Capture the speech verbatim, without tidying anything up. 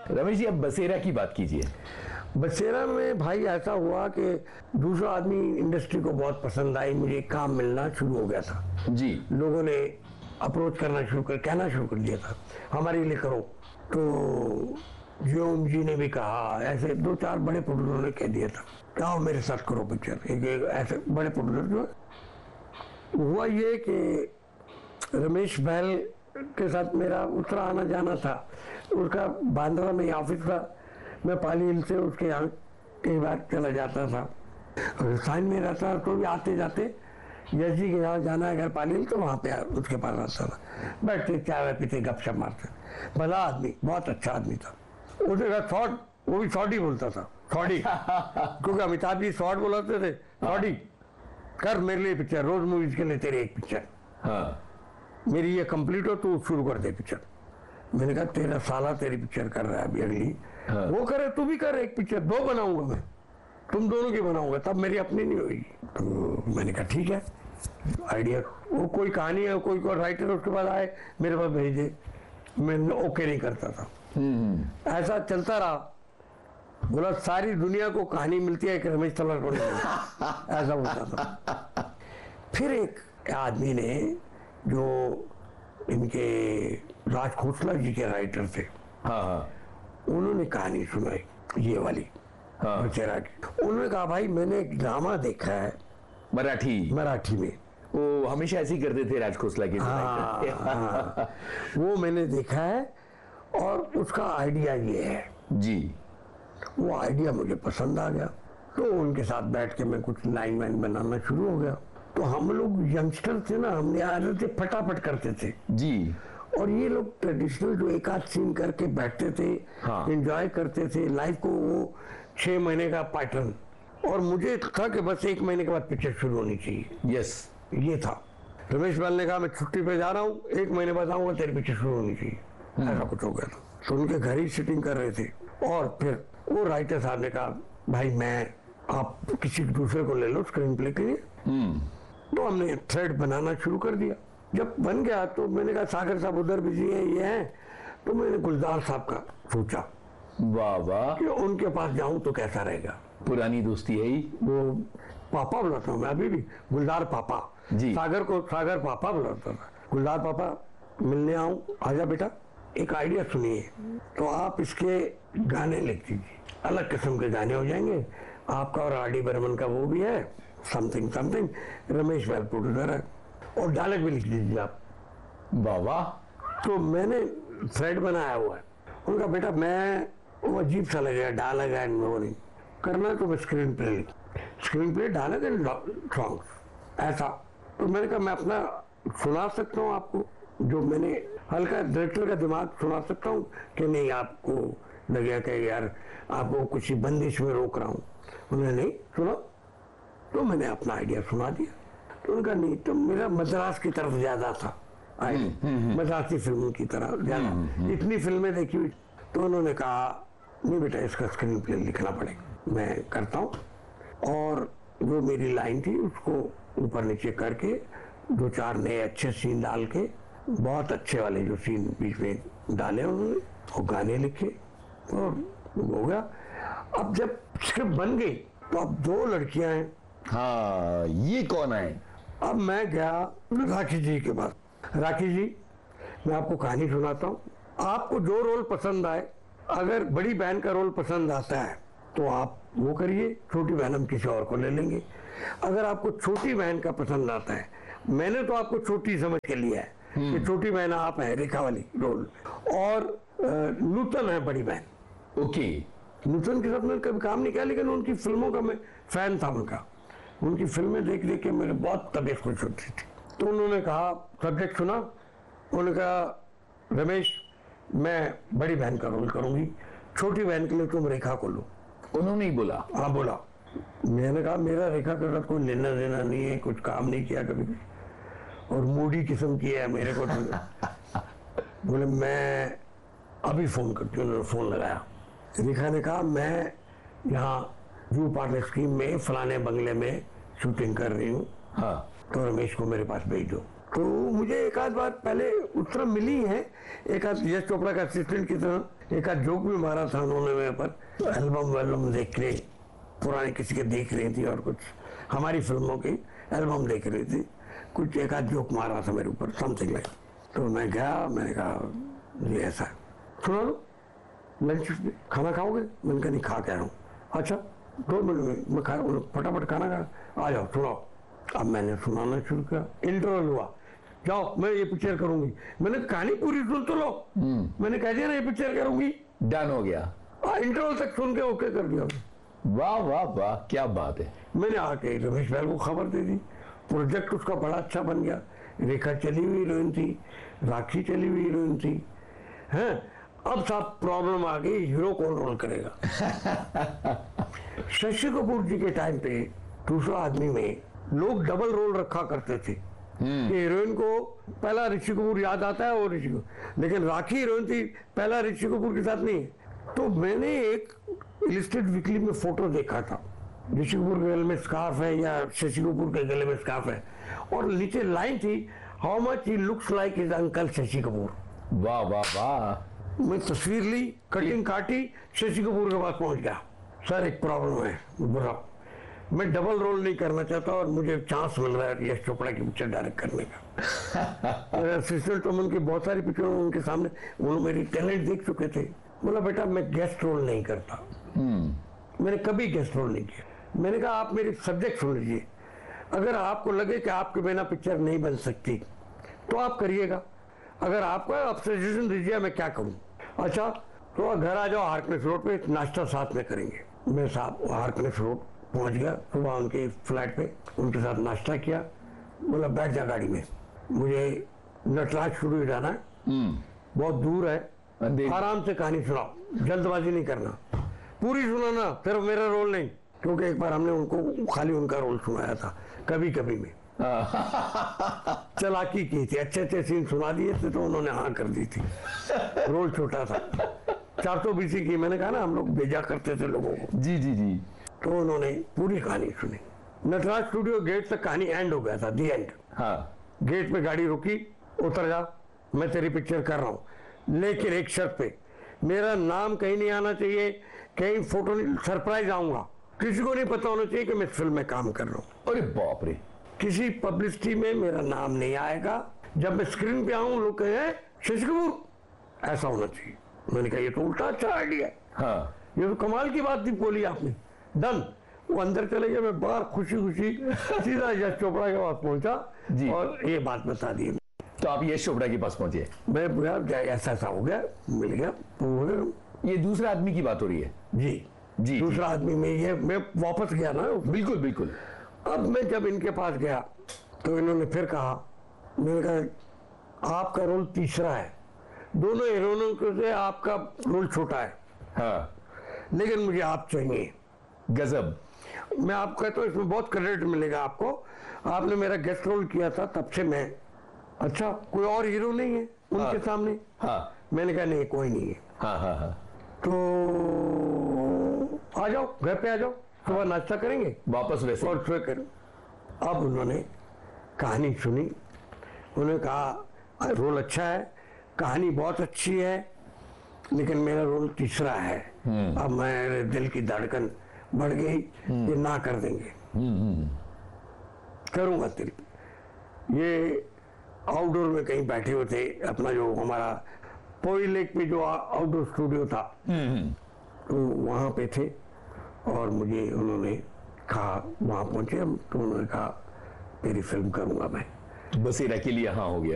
रमेश जी, अब बसेरा की बात कीजिए। बसेरा में भाई ऐसा हुआ कि दूसरा आदमी इंडस्ट्री को बहुत पसंद आई, मुझे काम मिलना शुरू हो गया था जी। लोगों ने अप्रोच करना शुरू कर कहना शुरू कर दिया था हमारे लिए करो। तो जियोम जी ने भी कहा, ऐसे दो चार बड़े प्रोड्यूसरों ने कह दिया था क्या हो मेरे साथ करो पिक्चर। एक, एक ऐसे बड़े प्रोड्यूसर जो हुआ ये कि रमेश बहल के साथ मेरा उत्तरा आना जाना था। उसका बांद्रा में ऑफिस था, मैं पाली हिल से उसके यहाँ कई बार चला जाता था। साइन में रहता तो भी आते जाते यश जी के यहाँ जाना है अगर पाली हिल तो वहाँ पे उसके पास आता था, बैठते चाय पीते गपशप मारते। भला आदमी, बहुत अच्छा आदमी था। उसने कहा शॉर्ट, वो भी शॉर्ट ही बोलता था, शॉर्टी क्योंकि अमिताभ जी शॉर्ट बोलते थे। शॉर्टी कर मेरे लिए पिक्चर, रोज मूवीज के लिए तेरी एक पिक्चर, हाँ। मेरी ये कंप्लीट हो तो शुरू कर दे पिक्चर। मैंने कहा तेरा साला तेरी पिक्चर कर रहा है अभी अगली, हाँ। वो करे तू भी कर एक पिक्चर, दो बनाऊंगा मैं, तुम दोनों की बनाऊंगा, तब मेरी अपनी नहीं होगी। तो मैंने कहा ठीक है, आइडिया वो कोई कहानी है, कोई कोई राइटर उसके बाद आए मेरे पास भेजे, मैं ओके नहीं करता था। ऐसा चलता रहा। बोला सारी दुनिया को कहानी मिलती है कि रमेश तलवार को नहीं, ऐसा होता था। फिर एक आदमी ने जो इनके राज खोसला जी के राइटर थे, हाँ हाँ, उन्होंने कहानी सुनाई ये वाली, हाँ, बसेरा की। उन्होंने कहा भाई मैंने एक ड्रामा देखा है मराठी मराठी में, वो हमेशा ऐसे ही करते थे राज खोसला के। हाँ, हाँ, वो मैंने देखा है और उसका आइडिया ये है जी। वो आइडिया मुझे पसंद आ गया, तो उनके साथ बैठ के मैं कुछ लाइन वाइन बनाना शुरू हो गया। तो हम लोग यंगस्टर थे ना, हमने आदत थे फटाफट करते थे जी। और ये लोग ट्रेडिशनल जो एक आध सीन करके बैठते थे, हाँ, एंजॉय करते थे लाइफ को। वो छह महीने का पैटर्न, और मुझे था कि बस एक महीने के बाद पिक्चर शुरू होनी चाहिए। यस, ये था। रमेश बहल ने कहा मैं छुट्टी पे जा रहा हूँ, एक महीने बाद आऊंगा, तेरी पिक्चर शुरू होनी चाहिए। ऐसा कुछ हो गया था। तो उनके घर ही सिटिंग कर रहे थे और फिर वो राइटर साहब ने कहा भाई मैं आप किसी दूसरे को ले लो स्क्रीन प्ले के लिए। तो हमने थ्रेड बनाना शुरू कर दिया। जब बन गया तो मैंने कहा सागर साहब उधर बिजी हैं, ये हैं, तो मैंने गुलजार साहब का सोचा, वाह वाह, कि उनके पास जाऊं तो कैसा रहेगा। पुरानी दोस्ती है ही। वो पापा बुलाता हूँ मैं अभी भी, गुलजार पापा जी। सागर को सागर पापा बुलाता था। गुलजार पापा मिलने आऊं, आजा बेटा एक आइडिया सुनिए, तो आप इसके गाने लिख दीजिए, अलग किस्म के गाने हो जाएंगे आपका और आर डी बर्मन का वो भी है, समथिंग समथिंग, रमेश बहल प्रोड्यूसर है, और डायलॉग भी लिख दीजिए आप। वाह वाह। तो मैंने थ्रेड बनाया हुआ है। उनका बेटा मैं वो अजीब सा लगेगा, डायलॉग एंड वो नहीं करना, तो मैं screen play screen play dialogue and songs ऐसा। तो मैंने कहा मैं अपना सुना सकता हूँ आपको, जो मैंने हल्का डायरेक्टर का दिमाग सुना सकता हूँ कि नहीं आपको लगेगा कि यार आपको कुछ बंदिश में रोक रहा हूँ। उन्होंने नहीं सुना, तो मैंने अपना आइडिया सुना दिया। तो उनका नहीं, तो मेरा मद्रास की तरफ ज्यादा था, मद्रासी फिल्मों की तरह ज्यादा, इतनी फिल्में देखी हुई। तो उन्होंने कहा नहीं बेटा इसका स्क्रीन प्ले लिखना पड़ेगा, मैं करता हूँ। और जो मेरी लाइन थी उसको ऊपर नीचे करके दो चार नए अच्छे सीन डाल के, बहुत अच्छे वाले जो सीन बीच में डाले उन्होंने, और गाने लिखे और हो गया। अब जब स्क्रिप्ट बन गई तो अब दो लड़कियां हैं। हाँ, ये कौन है? अब मैं गया राखी जी के पास। राखी जी मैं आपको कहानी सुनाता हूँ, आपको जो रोल पसंद आए, अगर बड़ी बहन का रोल पसंद आता है तो आप वो करिए, छोटी बहन हम किसी और को ले लेंगे। अगर आपको छोटी बहन का पसंद आता है, मैंने तो आपको छोटी समझ के लिया है कि छोटी बहन आप है रेखा वाली रोल, और नूतन है बड़ी बहन। ओके। नूतन के साथ मैंने कभी काम नहीं किया, लेकिन उनकी फिल्मों का मैं फैन था उनका, उनकी फिल्में देख देख के मेरे बहुत तबीयत खुश होती थी। तो उन्होंने कहा सब्जेक्ट सुना, उन्होंने कहा रमेश मैं बड़ी बहन का रोल करूंगी, छोटी बहन के लिए तुम रेखा को लो। उन्होंने ही बोला? हाँ बोला। मैंने कहा मेरा रेखा के साथ कोई लेना देना नहीं है, कुछ काम नहीं किया कभी, और मूडी किस्म की है मेरे को। बोले मैं अभी फोन करती हूँ। फोन लगाया, रेखा ने कहा मैं यहाँ जू पार्टनर स्कीम में फलाने बंगले में शूटिंग कर रही हूँ, हाँ, तो रमेश को मेरे पास भेज दो। तो मुझे एक आध बार पहले उस तरह मिली है, एक आध यश चोपड़ा का असिस्टेंट की तरह एक आध जोक भी मारा था उन्होंने मेरे पर। तो एल्बम वेल्बम देख रहे, पुराने किसी के देख रही थी और कुछ हमारी फिल्मों की एल्बम देख रही थी, कुछ एक आध जोक मारा था मेरे ऊपर, समथिंग लाइक। तो मैं गया, मैंने कहा ये ऐसा है, सुना लो लंच खाना खाओगे? मैंने कहा नहीं, खा के आया हूँ। अच्छा दो मिनट में मैं खा फटाफट खाना खा, आ जाओ सुनाओ। अब मैंने सुनाना शुरू किया, इंटरवल हुआ, जाओ मैं ये पिक्चर करूंगी। मैंने कहानी पूरी सुन तो लो, मैंने कह दिया ना ये पिक्चर करूंगी, डन हो गया। इंटरवल तक सुन के ओके कर दिया। वाह वाह वाह, क्या बात है। मैंने आके रमेश भाई को खबर दे दी, प्रोजेक्ट उसका बड़ा अच्छा बन गया। रेखा चली हुई हीरोइन थी, राखी चली हुई हीरोइन थी, हैं। अब साहब प्रॉब्लम आ गई, हीरो कौन रोल करेगा। शशि कपूर जी के टाइम पे दूसरा आदमी में लोग डबल रोल रखा करते थे। हीरोइन को पहला ऋषि कपूर याद आता है और ऋषि कपूर, लेकिन राखी हीरोइन थी, पहला ऋषि कपूर के साथ नहीं है। तो मैंने एक इलस्ट्रेटेड वीकली में फोटो देखा था, ऋषि कपूर के गले में स्कार्फ है या शशि कपूर के गले में स्कार्फ है, और नीचे लाइन थी, how much he looks like his uncle Shashi Kapoor. वाह वाह वाह। मैं तस्वीर ली, कटिंग काटी, शशि कपूर के पास पहुंच गया। सर एक प्रॉब्लम है, बुरा, मैं डबल रोल नहीं करना चाहता और मुझे चांस मिल रहा है यश चोपड़ा की पिक्चर डायरेक्ट करने का। असिस्टेंट तो उनकी बहुत सारी पिक्चर उनके सामने, उन्होंने मेरी टैलेंट देख चुके थे। बोला बेटा मैं गेस्ट रोल नहीं करता, मैंने कभी गेस्ट रोल नहीं किया। मैंने कहा आप मेरी सब्जेक्ट सुन लीजिए, अगर आपको लगे कि आपके बिना पिक्चर नहीं बन सकती तो आप करिएगा, अगर आपको आप सजेशन दीजिए मैं क्या करूं। अच्छा तो घर आ जाओ, हार्कनेस रोड पे नाश्ता साथ में करेंगे। मैं साहब हार्कनेस रोड पहुंच गया, सुबह उनके फ्लैट पे उनके साथ नाश्ता किया। बोला बैठ जा गाड़ी में, मुझे नटराज स्टूडियो जाना है, बहुत दूर है, आराम से कहानी सुनाओ, जल्दबाजी नहीं करना, पूरी सुनाना, सिर्फ मेरा रोल नहीं, क्योंकि एक बार हमने उनको खाली उनका रोल सुनाया था कभी कभी में। चलाकी की थी, अच्छे अच्छे सीन सुना दिए थे तो उन्होंने हाँ कर दी थी। रोल छोटा था, चार सौ बीसी की, मैंने कहा ना हम लोग भेजा करते थे लोगों को। जी जी जी। तो उन्होंने पूरी कहानी सुनी। नटराज स्टूडियो गेट तक कहानी एंड हो गया था, दी एंड। हाँ। गेट पे गाड़ी रुकी, उतर जा, मैं तेरी पिक्चर कर रहा हूँ, लेकिन एक शर्त पे, मेरा नाम कहीं नहीं आना चाहिए, कहीं फोटो नहीं, सरप्राइज आऊंगा, किसी को नहीं पता होना चाहिए कि मैं फिल्म में काम कर रहा हूँ। अरे बाप रे। किसी पब्लिसिटी में मेरा नाम नहीं आएगा, जब मैं स्क्रीन पे आऊं लोग कहे शशि कपूर, ऐसा होना चाहिए। मैंने कहा ये तो उल्टा अच्छा आइडिया है। हाँ। ये तो कमाल की बात थी बोली आपने, डन। वो अंदर चले गए, मैं बाहर खुशी खुशी सीधा यश चोपड़ा के पास पहुंचा और ये बात बता दी। तो आप यश चोपड़ा के पास पहुंचे? मैं ऐसा ऐसा हो गया, मिल गया, हो गया। ये दूसरा आदमी की बात हो रही है? जी जी। दूसरा आदमी में ये मैं वापस गया ना। बिल्कुल बिल्कुल। अब मैं जब इनके पास गया तो इन्होंने फिर कहा, मैंने कहा आपका रोल तीसरा है, दोनों हीरोइनों से आपका रोल छोटा है। हाँ। लेकिन मुझे आप चाहिए। गजब। मैं आपको कहता हूँ इसमें बहुत क्रेडिट मिलेगा आपको, आपने मेरा गेस्ट रोल किया था तब से मैं, अच्छा कोई और हीरो नहीं है उनके हाँ। सामने? हाँ। मैंने कहा नहीं कोई नहीं है। हाँ हाँ हाँ। तो आ जाओ घर पे आ जाओ, सुबह नाश्ता करेंगे, वापस वैसे। और फिर करें। अब उन्होंने कहानी सुनी, उन्होंने कहा रोल अच्छा है, कहानी बहुत अच्छी है, लेकिन मेरा रोल तीसरा है। अब मेरे दिल की धड़कन बढ़ गई, ये ना कर देंगे। करूंगा तेरी। ये आउटडोर में कहीं बैठे हुए थे, अपना जो हमारा पोई लेक पे जो आउटडोर स्टूडियो था तो वहाँ पे थे, और मुझे उन्होंने कहा, वहाँ पहुंचे हम तो उन्होंने कहा तेरी फिल्म करूंगा मैं। बसेरा के लिए हाँ हो गया।